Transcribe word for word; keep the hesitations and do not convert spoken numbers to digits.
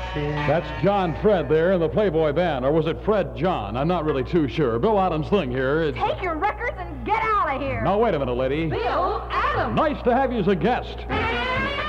That's John Fred there in the Playboy Band. Or was it Fred John? I'm not really too sure. Bill Adams Thing here. It's... Take your records and get out of here. Now, wait a minute, lady. Bill Adams. Nice to have you as a guest.